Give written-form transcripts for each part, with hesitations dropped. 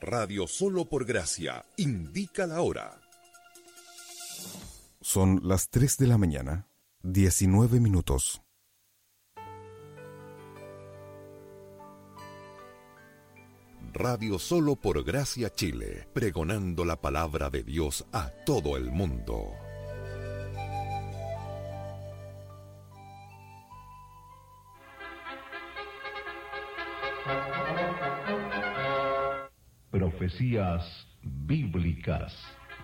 Radio Solo por Gracia indica la hora. Son las 3 de la mañana, 19 minutos. Radio Solo por Gracia Chile, pregonando la palabra de Dios a todo el mundo. Profecías bíblicas.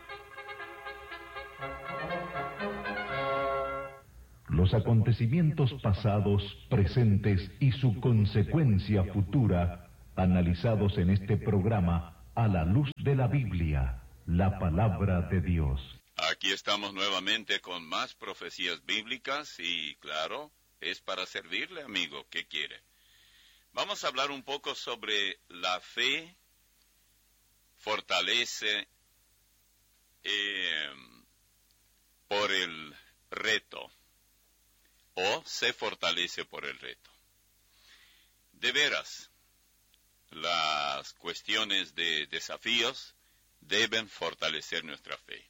Los acontecimientos pasados, presentes y su consecuencia futura, analizados en este programa a la luz de la Biblia, la palabra de Dios. Aquí estamos nuevamente con más profecías bíblicas y, claro, es para servirle, amigo. ¿Qué quiere? Vamos a hablar un poco sobre la fe fortalece por el reto, o se fortalece por el reto. De veras, las cuestiones de desafíos deben fortalecer nuestra fe.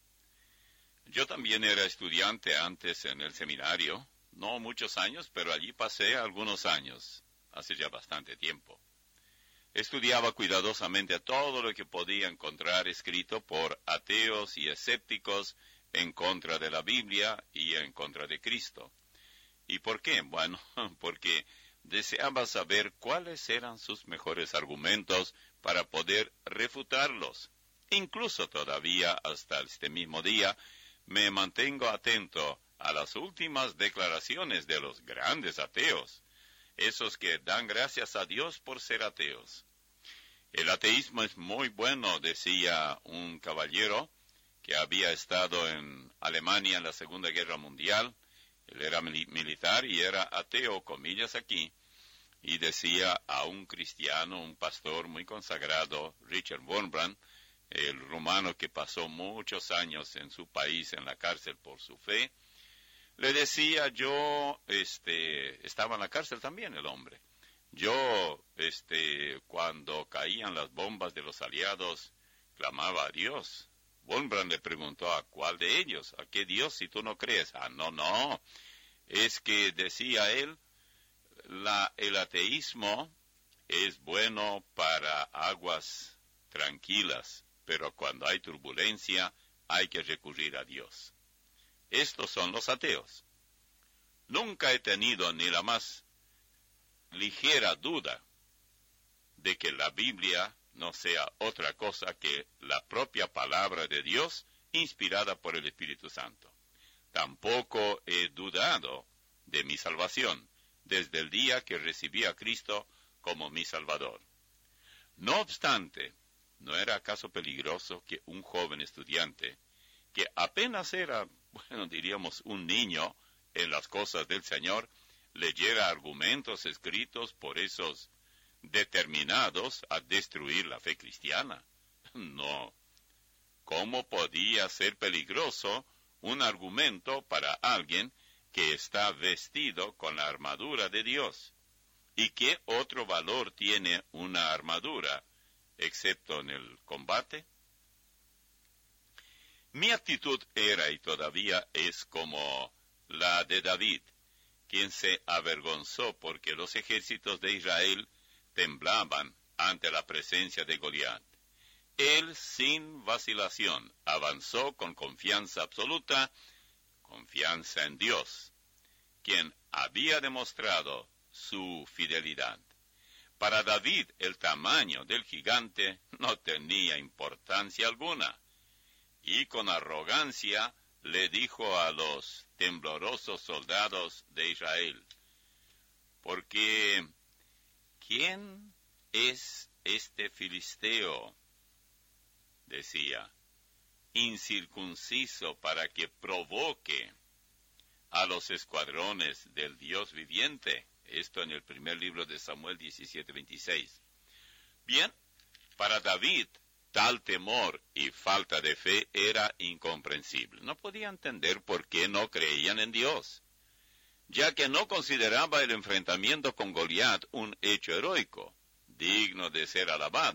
Yo también era estudiante antes en el seminario, no muchos años, pero allí pasé algunos años, hace ya bastante tiempo. Estudiaba cuidadosamente todo lo que podía encontrar escrito por ateos y escépticos en contra de la Biblia y en contra de Cristo. ¿Y por qué? Bueno, porque deseaba saber cuáles eran sus mejores argumentos para poder refutarlos. Incluso todavía hasta este mismo día me mantengo atento a las últimas declaraciones de los grandes ateos, esos que dan gracias a Dios por ser ateos. El ateísmo es muy bueno, decía un caballero que había estado en Alemania en la Segunda Guerra Mundial. Él era militar y era ateo, comillas aquí, y decía a un cristiano, un pastor muy consagrado, Richard Wurmbrand, el rumano que pasó muchos años en su país en la cárcel por su fe, le decía, yo estaba en la cárcel también el hombre. Yo, cuando caían las bombas de los aliados, clamaba a Dios. Wurmbrand le preguntó, ¿a cuál de ellos? ¿A qué Dios si tú no crees? No. Es que, decía él, el ateísmo es bueno para aguas tranquilas, pero cuando hay turbulencia hay que recurrir a Dios. Estos son los ateos. Nunca he tenido ni la más ligera duda de que la Biblia no sea otra cosa que la propia palabra de Dios inspirada por el Espíritu Santo. Tampoco he dudado de mi salvación desde el día que recibí a Cristo como mi Salvador. No obstante, ¿no era acaso peligroso que un joven estudiante, que apenas era, diríamos, un niño en las cosas del Señor, leyera argumentos escritos por esos determinados a destruir la fe cristiana? No. ¿Cómo podía ser peligroso un argumento para alguien que está vestido con la armadura de Dios? ¿Y qué otro valor tiene una armadura, excepto en el combate? Mi actitud era y todavía es como la de David, quien se avergonzó porque los ejércitos de Israel temblaban ante la presencia de Goliat. Él, sin vacilación, avanzó con confianza absoluta, confianza en Dios, quien había demostrado su fidelidad. Para David, el tamaño del gigante no tenía importancia alguna, y con arrogancia le dijo a los temblorosos soldados de Israel, porque ¿quién es este filisteo? Decía, incircunciso para que provoque a los escuadrones del Dios viviente. Esto en el primer libro de Samuel 17:26. Bien, para David, tal temor y falta de fe era incomprensible. No podía entender por qué no creían en Dios, ya que no consideraba el enfrentamiento con Goliat un hecho heroico, digno de ser alabado,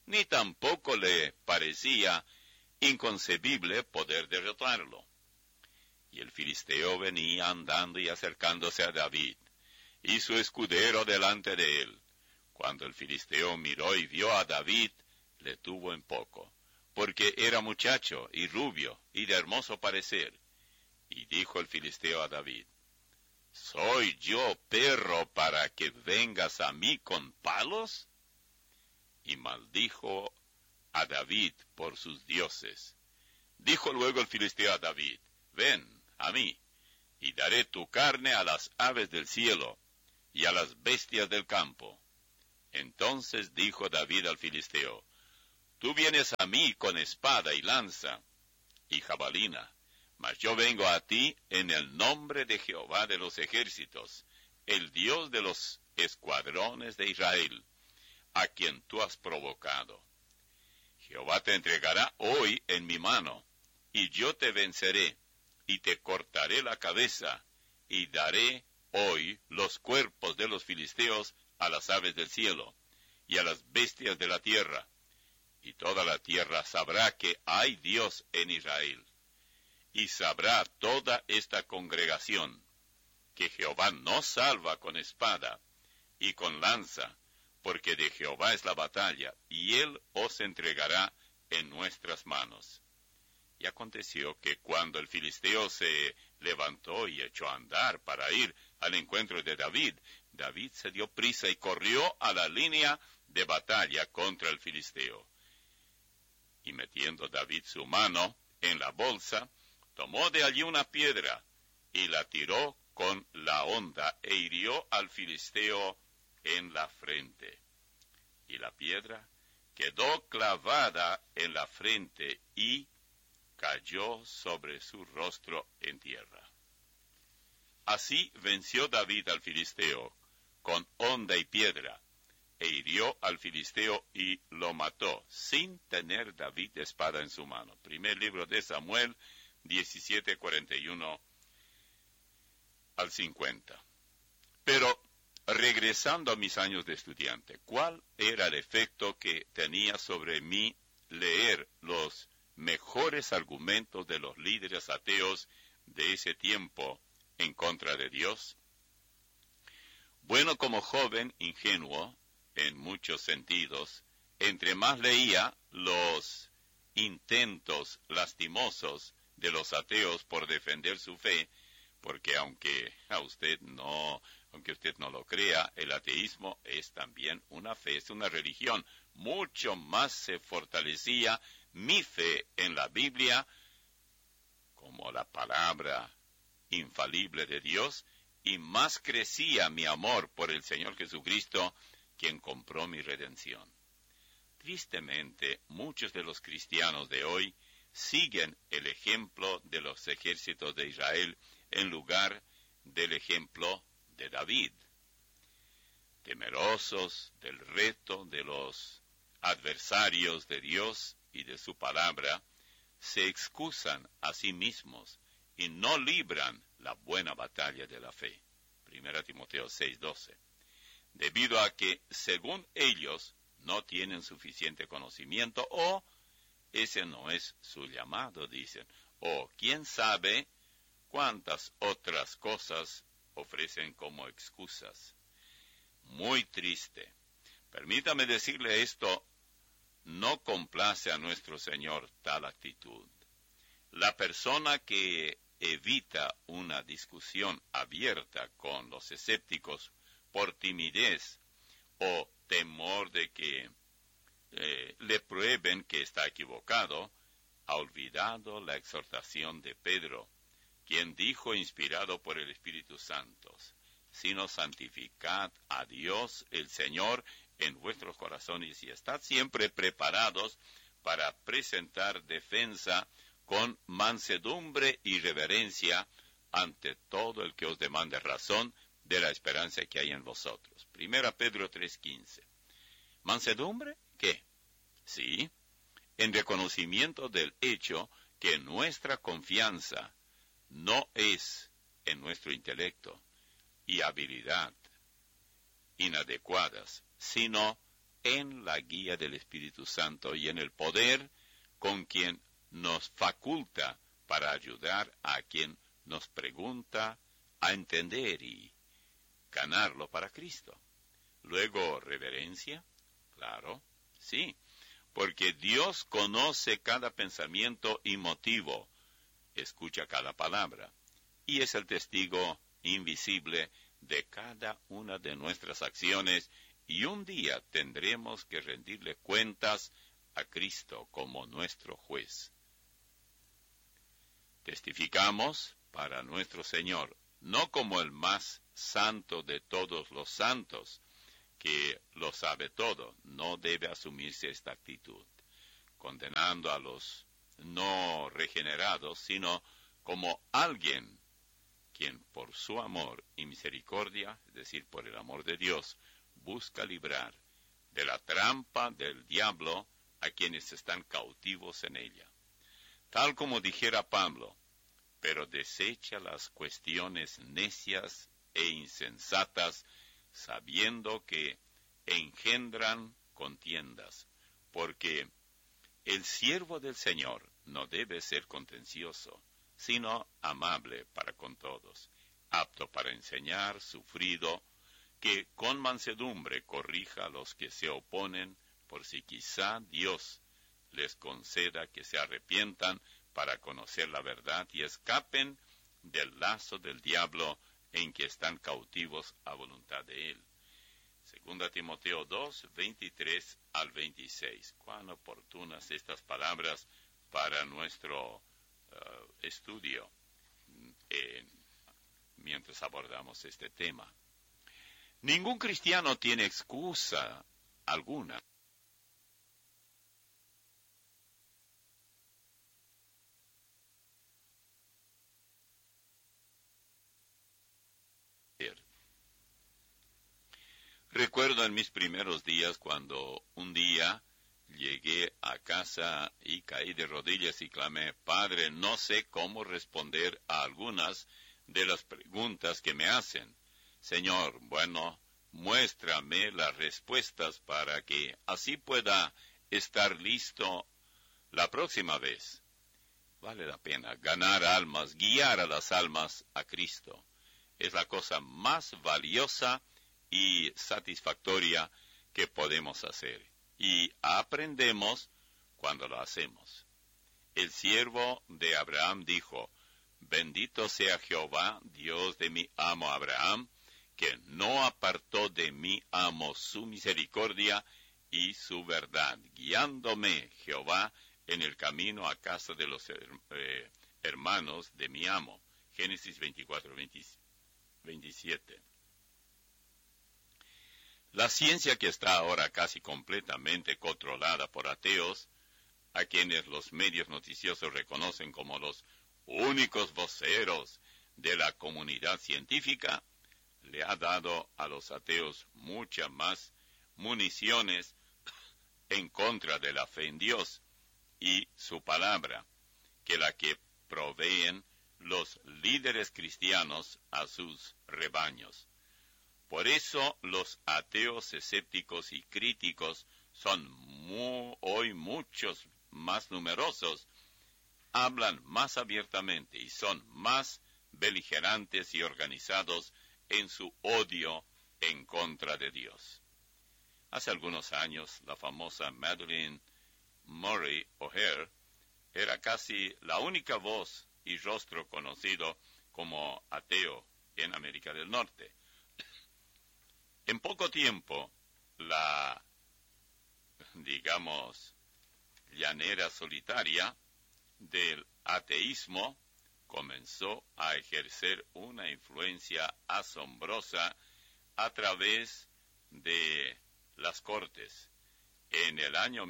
ni tampoco le parecía inconcebible poder derrotarlo. Y el filisteo venía andando y acercándose a David, y su escudero delante de él. Cuando el filisteo miró y vio a David, le tuvo en poco, porque era muchacho y rubio y de hermoso parecer. Y dijo el filisteo a David: ¿Soy yo perro para que vengas a mí con palos? Y maldijo a David por sus dioses. Dijo luego el filisteo a David: ven a mí, y daré tu carne a las aves del cielo y a las bestias del campo. Entonces dijo David al filisteo: tú vienes a mí con espada y lanza y jabalina, mas yo vengo a ti en el nombre de Jehová de los ejércitos, el Dios de los escuadrones de Israel, a quien tú has provocado. Jehová te entregará hoy en mi mano, y yo te venceré, y te cortaré la cabeza, y daré hoy los cuerpos de los filisteos a las aves del cielo, y a las bestias de la tierra, y toda la tierra sabrá que hay Dios en Israel. Y sabrá toda esta congregación que Jehová no salva con espada y con lanza, porque de Jehová es la batalla, y él os entregará en nuestras manos. Y aconteció que cuando el filisteo se levantó y echó a andar para ir al encuentro de David, David se dio prisa y corrió a la línea de batalla contra el filisteo. Y metiendo David su mano en la bolsa, tomó de allí una piedra y la tiró con la honda e hirió al filisteo en la frente. Y la piedra quedó clavada en la frente y cayó sobre su rostro en tierra. Así venció David al filisteo con honda y piedra, e hirió al filisteo y lo mató, sin tener David espada en su mano. Primer libro de Samuel 17:41 al 50. Pero, regresando a mis años de estudiante, ¿cuál era el efecto que tenía sobre mí leer los mejores argumentos de los líderes ateos de ese tiempo en contra de Dios? Bueno, como joven ingenuo, en muchos sentidos, entre más leía los intentos lastimosos de los ateos por defender su fe, porque aunque usted no lo crea, el ateísmo es también una fe, es una religión. Mucho más se fortalecía mi fe en la Biblia como la palabra infalible de Dios, y más crecía mi amor por el Señor Jesucristo, quien compró mi redención. Tristemente, muchos de los cristianos de hoy siguen el ejemplo de los ejércitos de Israel en lugar del ejemplo de David. Temerosos del reto de los adversarios de Dios y de su palabra, se excusan a sí mismos y no libran la buena batalla de la fe. 1 Timoteo 6:12. Debido a que, según ellos, no tienen suficiente conocimiento, o ese no es su llamado, dicen, o quién sabe cuántas otras cosas ofrecen como excusas. Muy triste. Permítame decirle esto, no complace a nuestro Señor tal actitud. La persona que evita una discusión abierta con los escépticos por timidez o temor de que le prueben que está equivocado, ha olvidado la exhortación de Pedro, quien dijo, inspirado por el Espíritu Santo: sino santificad a Dios el Señor en vuestros corazones y estad siempre preparados para presentar defensa con mansedumbre y reverencia ante todo el que os demande razón de la esperanza que hay en vosotros. 1 Pedro 3:15. ¿Mansedumbre? ¿Qué? Sí, en reconocimiento del hecho que nuestra confianza no es en nuestro intelecto y habilidad inadecuadas, sino en la guía del Espíritu Santo y en el poder con quien nos faculta para ayudar a quien nos pregunta a entender y ganarlo para Cristo. Luego, reverencia, claro, sí, porque Dios conoce cada pensamiento y motivo, escucha cada palabra, y es el testigo invisible de cada una de nuestras acciones, y un día tendremos que rendirle cuentas a Cristo como nuestro juez. Testificamos para nuestro Señor, no como el más santo de todos los santos, que lo sabe todo. No debe asumirse esta actitud, condenando a los no regenerados, sino como alguien quien por su amor y misericordia, es decir, por el amor de Dios, busca librar de la trampa del diablo a quienes están cautivos en ella. Tal como dijera Pablo, pero desecha las cuestiones necias e insensatas, sabiendo que engendran contiendas, porque el siervo del Señor no debe ser contencioso, sino amable para con todos, apto para enseñar, sufrido, que con mansedumbre corrija a los que se oponen, por si quizá Dios les conceda que se arrepientan para conocer la verdad y escapen del lazo del diablo en que están cautivos a voluntad de él. 2 Timoteo 2, 23 al 26. Cuán oportunas estas palabras para nuestro estudio mientras abordamos este tema. Ningún cristiano tiene excusa alguna Recuerdo en mis primeros días cuando un día llegué a casa y caí de rodillas y clamé, Padre, no sé cómo responder a algunas de las preguntas que me hacen. Señor, bueno, muéstrame las respuestas para que así pueda estar listo la próxima vez. Vale la pena ganar almas, guiar a las almas a Cristo. Es la cosa más valiosa y satisfactoria que podemos hacer. Y aprendemos cuando lo hacemos. El siervo de Abraham dijo, bendito sea Jehová, Dios de mi amo Abraham, que no apartó de mi amo su misericordia y su verdad, guiándome Jehová en el camino a casa de los hermanos de mi amo. Génesis 24, 27. La ciencia, que está ahora casi completamente controlada por ateos, a quienes los medios noticiosos reconocen como los únicos voceros de la comunidad científica, le ha dado a los ateos muchas más municiones en contra de la fe en Dios y su palabra, que la que proveen los líderes cristianos a sus rebaños. Por eso los ateos escépticos y críticos son hoy muchos más numerosos, hablan más abiertamente y son más beligerantes y organizados en su odio en contra de Dios. Hace algunos años, la famosa Madeleine Murray O'Hair era casi la única voz y rostro conocido como ateo en América del Norte. En poco tiempo, la, llanera solitaria del ateísmo comenzó a ejercer una influencia asombrosa a través de las cortes. En el año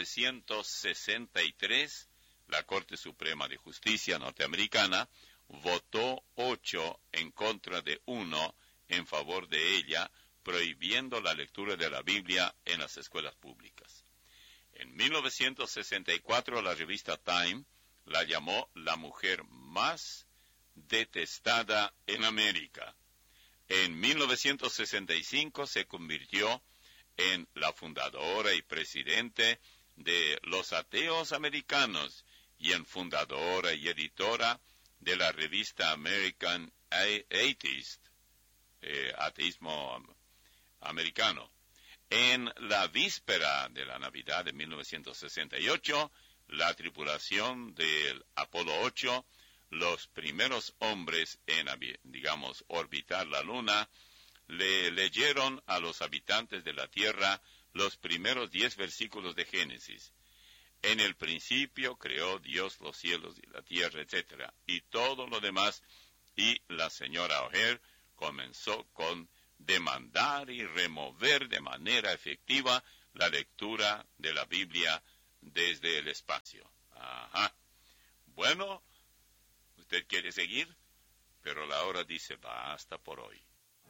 1963, la Corte Suprema de Justicia norteamericana votó 8 en contra de 1 en favor de ella, prohibiendo la lectura de la Biblia en las escuelas públicas. En 1964, la revista Time la llamó la mujer más detestada en América. En 1965 se convirtió en la fundadora y presidente de los ateos americanos y en fundadora y editora de la revista American Atheist, ateísmo americano. En la víspera de la Navidad de 1968, la tripulación del Apolo 8, los primeros hombres en, orbitar la Luna, le leyeron a los habitantes de la Tierra los primeros 10 versículos de Génesis. En el principio creó Dios los cielos y la tierra, etc. Y todo lo demás. Y la señora O'Hare comenzó con demandar y remover de manera efectiva la lectura de la Biblia desde el espacio. Ajá. Bueno, usted quiere seguir, pero la hora dice basta por hoy.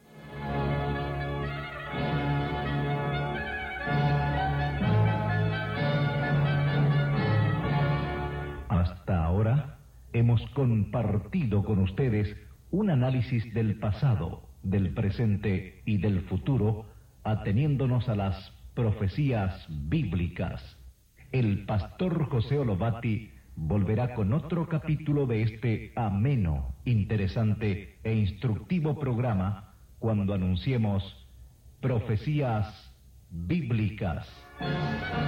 Hasta ahora hemos compartido con ustedes un análisis del pasado, del presente y del futuro, ateniéndonos a las profecías bíblicas. El pastor José Olobati volverá con otro capítulo de este ameno, interesante e instructivo programa cuando anunciemos Profecías Bíblicas.